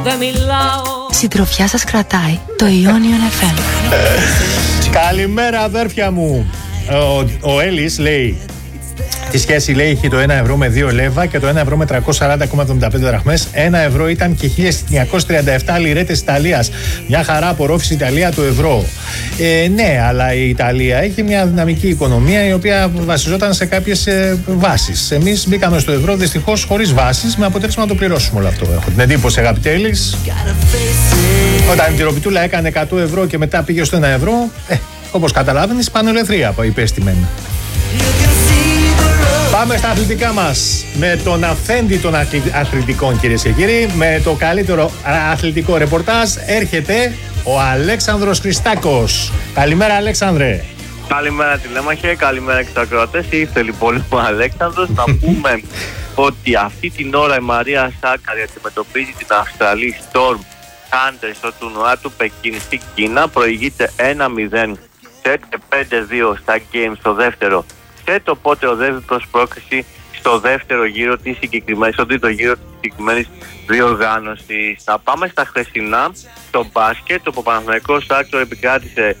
Συντροφιά σας κρατάει το Ionian FM. Καλημέρα αδέρφια μου. Ο Έλλης λέει, τη σχέση λέει έχει το 1 ευρώ με 2 λέβα και το 1 ευρώ με 340,75 δραχμές. 1 ευρώ ήταν και 1937 λιρέτες Ιταλίας. Μια χαρά απορρόφησε η Ιταλία του ευρώ. Ναι, αλλά η Ιταλία έχει μια δυναμική οικονομία η οποία βασιζόταν σε κάποιες βάσεις. Εμείς μπήκαμε στο ευρώ δυστυχώς χωρίς βάσεις, με αποτέλεσμα να το πληρώσουμε όλο αυτό. Έχω την εντύπωση, αγαπητέ Έλλης, όταν η τυροπιτούλα έκανε 100 ευρώ και μετά πήγε στο 1 ευρώ, όπως καταλάβαινες, πανελευθερία υπέστημεν. Πάμε στα αθλητικά μας. Με τον αφέντη των αθλητικών, κυρίες και κύριοι, με το καλύτερο αθλητικό ρεπορτάζ έρχεται ο Αλέξανδρος Χριστάκος. Καλημέρα, Αλέξανδρε. Καλημέρα, τηλέμαχε, καλημέρα και στους ακροατές. Ήρθε λοιπόν ο Αλέξανδρος. Να πούμε ότι αυτή την ώρα η Μαρία Σάκαρη αντιμετωπίζει την Αυστραλή Storm Hunter στο τουρνουά του Πεκίνη στην Κίνα. Προηγείται 1-0 σετ και 5-2 στα games στο δεύτερο σετ, οπότε οδεύει προς πρόκριση στο δεύτερο γύρο της συγκεκριμένης, στον τρίτο γύρο της συγκεκριμένης διοργάνωσης. Να πάμε στα χθεσινά, στο μπάσκετ, όπου ο Παναθηναϊκός Άκτορ επικράτησε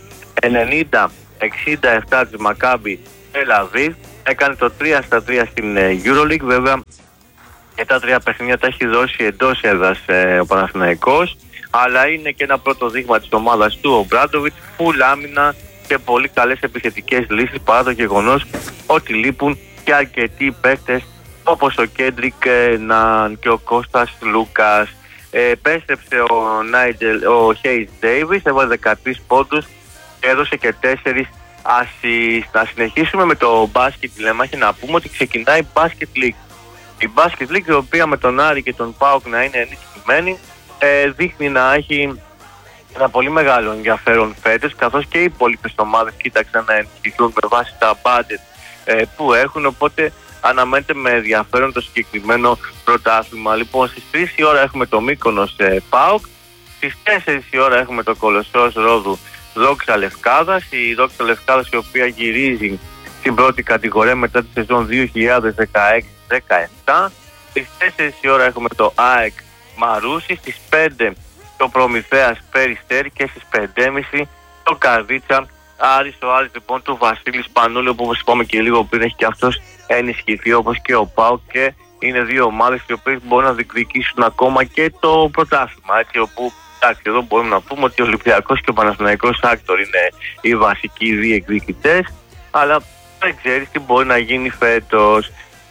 90-67 της Μακάμπι Τελ-Αβίβ, έκανε το 3-3 στην EuroLeague, βέβαια και τα 3 παιχνίδια τα έχει δώσει εντός έδρας ο Παναθηναϊκός, αλλά είναι και ένα πρώτο δείγμα της ομάδας του, ο Μπράντοβιτς, φουλ άμυνα και πολύ καλές επιθετικές λύσεις, παρά το γεγονός ότι λείπουν και αρκετοί παίκτες όπως ο Κέντρικ Ναν και ο Κώστας Λούκας. Επέστρεψε ο Χέις Ντέιβις, έβαλε 13 πόντους και έδωσε και 4 assist. Να συνεχίσουμε με το μπάσκετ τηλέμαχη, να πούμε ότι ξεκινάει η Basket League. Η Basket League, η οποία με τον Άρη και τον ΠΑΟΚ να είναι ενισχυμένη, δείχνει να έχει ένα πολύ μεγάλο ενδιαφέρον φέτος, καθώς και οι υπόλοιπες ομάδες κοίταξαν να ενισχυθούν με βάση τα budget που έχουν, οπότε αναμένεται με ενδιαφέρον το συγκεκριμένο πρωτάθλημα. Λοιπόν, στις 3 η ώρα έχουμε το Μύκονος ΠΑΟΚ, στις 4 η ώρα έχουμε το Κολοσσός Ρόδου Δόξα Λευκάδας, η Δόξα Λευκάδας η οποία γυρίζει στην πρώτη κατηγορία μετά τη σεζόν 2016-17. Στις 4 η ώρα έχουμε το ΑΕΚ Μαρούσι, στις 5 το Προμηθέας Περιστέρι και στις 5.30 το Καρδίτσα Άρης. Ο Άρης λοιπόν του Βασίλη Σπανούλη, που όπως είπαμε και λίγο πριν έχει και αυτός ενισχυθεί όπως και ο ΠΑΟΚ, και είναι δύο ομάδες οι οποίες μπορούν να διεκδικήσουν ακόμα και το πρωτάθλημα, έτσι, όπου εντάξει, εδώ μπορούμε να πούμε ότι ο Ολυμπιακός και ο Παναθηναϊκός Άκτορ είναι οι βασικοί διεκδικητές, αλλά δεν ξέρεις τι μπορεί να γίνει φέτος.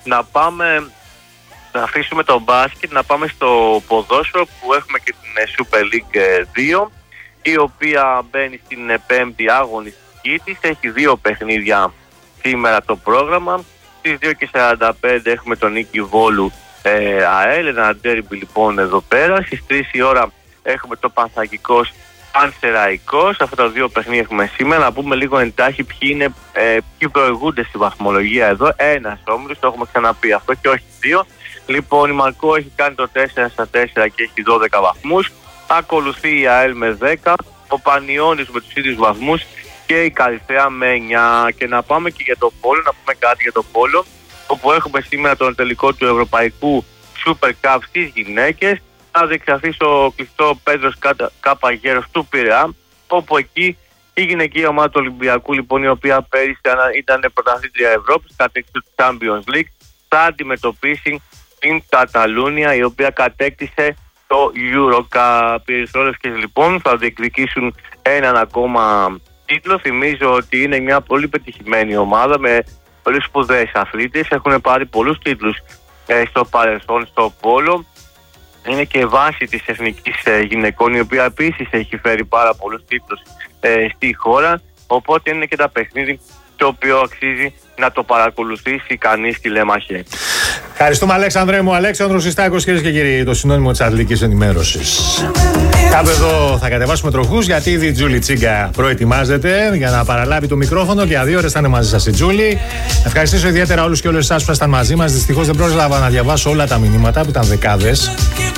Να αφήσουμε το μπάσκετ, να πάμε στο ποδόσφαιρο, που έχουμε και την Super League 2, η οποία μπαίνει στην 5η αγωνιστική της. Έχει 2 παιχνίδια σήμερα το πρόγραμμα. Στις 2:45 έχουμε τον Νίκη Βόλου ΑΕΛ, ένα ντέρμπι λοιπόν εδώ πέρα. Στις 3 η ώρα έχουμε το Πανθακικός Πανσεραϊκός. Αυτά τα 2 παιχνίδια έχουμε σήμερα. Να πούμε λίγο εντάχει ποιοι προηγούνται στη βαθμολογία εδώ. Ένας όμιλος, το έχουμε ξαναπεί αυτό και όχι 2. Λοιπόν, η Μαρκό έχει κάνει το 4-4 και έχει 12 βαθμούς. Ακολουθεί η ΑΕΛ με 10, ο Πανιώνης με τους ίδιους βαθμούς και η Καλυθέα με 9. Και να πάμε και για το πόλο, να πούμε κάτι για το πόλο, όπου έχουμε σήμερα τον τελικό του Ευρωπαϊκού Super Cup στις γυναίκες. Θα διεξαχθεί στο κλειστό Πέτρος Κάπα Γέρος του Πειραιά, όπου εκεί η γυναικεία ομάδα του Ολυμπιακού, λοιπόν, η οποία πέρυσι ήταν πρωταθλήτρια Ευρώπης, κατέκτησε το Champions League, θα αντιμετωπίσει την Καταλούνια, η οποία κατέκτησε το EuroCup. Οι Ερυθρόλευκες λοιπόν θα διεκδικήσουν έναν ακόμα τίτλο. Θυμίζω ότι είναι μια πολύ πετυχημένη ομάδα με πολύ σπουδαίες αθλήτες. Έχουν πάρει πολλούς τίτλους στο παρελθόν στο πόλο. Είναι και βάση της εθνικής γυναικών, η οποία επίσης έχει φέρει πάρα πολλούς τίτλους στη χώρα. Οπότε είναι και τα παιχνίδι το οποίο αξίζει να το παρακολουθήσει κανείς τηλέμαχε. Ευχαριστούμε, Αλέξανδρε μου. Αλέξανδρος Χριστάκος, κυρίες και κύριοι, το συνώνυμο της αθλητικής ενημέρωσης. Κάπου εδώ θα κατεβάσουμε τροχούς, γιατί ήδη η Τζούλη Τσίγκα προετοιμάζεται για να παραλάβει το μικρόφωνο και για 2 ώρες θα είναι μαζί σας η Τζούλη. Ευχαριστήσω ιδιαίτερα όλους και όλες εσάς που ήσασταν μαζί μας. Δυστυχώς δεν πρόλαβα να διαβάσω όλα τα μηνύματα που ήταν δεκάδες.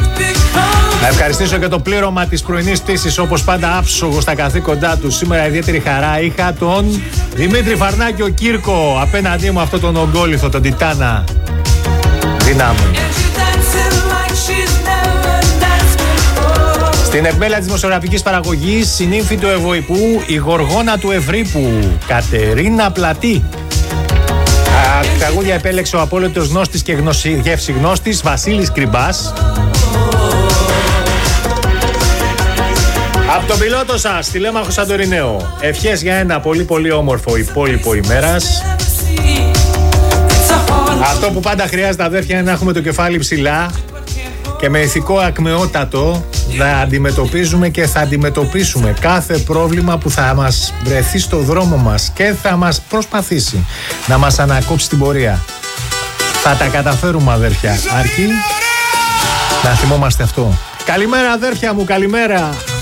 Να ευχαριστήσω και το πλήρωμα της πρωινής πτήσης, όπως πάντα άψογο στα καθήκοντά του. Σήμερα ιδιαίτερη χαρά είχα τον Δημήτρη Φαρνάκιο Κύρκο απέναντί μου, αυτό τον ογκόλιθο, τον Τιτάνα. Δυνάμει. Στην επιμέλεια της δημοσιογραφικής παραγωγής, η νύμφη του Ευωϊππού, η γοργόνα του Ευρύππου, Κατερίνα Πλατή. Τραγούδια επέλεξε ο απόλυτος γνώστης και γευσιγνώστης Βασίλης Κρυμπάς. Από τον πιλότο σας, τηλέμαχο Σαντοριναίο, ευχές για ένα πολύ πολύ όμορφο υπόλοιπο ημέρας. Αυτό που πάντα χρειάζεται, αδέρφια, είναι να έχουμε το κεφάλι ψηλά και με ηθικό ακμεότατο να αντιμετωπίζουμε και θα αντιμετωπίσουμε κάθε πρόβλημα που θα μας βρεθεί στο δρόμο μας και θα μας προσπαθήσει να μας ανακόψει την πορεία. Θα τα καταφέρουμε, αδέρφια, αρκεί να θυμόμαστε αυτό. Καλημέρα, αδέρφια μου, καλημέρα.